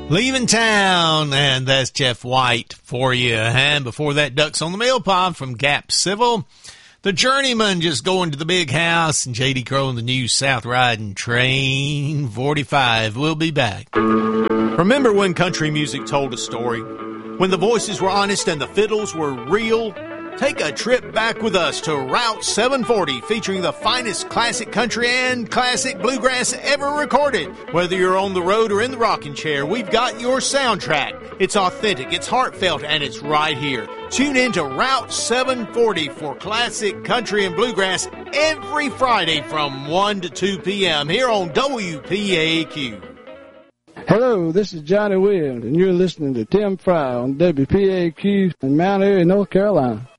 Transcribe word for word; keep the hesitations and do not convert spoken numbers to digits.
Leaving Town, and that's Jeff White for you. And before that, Ducks on the Mill Pond from Gap Civil. The Journeyman just going to the big house, and J D Crow and the new South Riding Train forty-five. We'll be back. Remember when country music told a story? When the voices were honest and the fiddles were real? Take a trip back with us to Route seven forty, featuring the finest classic country and classic bluegrass ever recorded. Whether you're on the road or in the rocking chair, we've got your soundtrack. It's authentic, it's heartfelt, and it's right here. Tune in to Route seven forty for classic country and bluegrass every Friday from one to two p.m. here on W P A Q. Hello, this is Johnny Williams, and you're listening to Tim Fry on W P A Q in Mount Airy, North Carolina.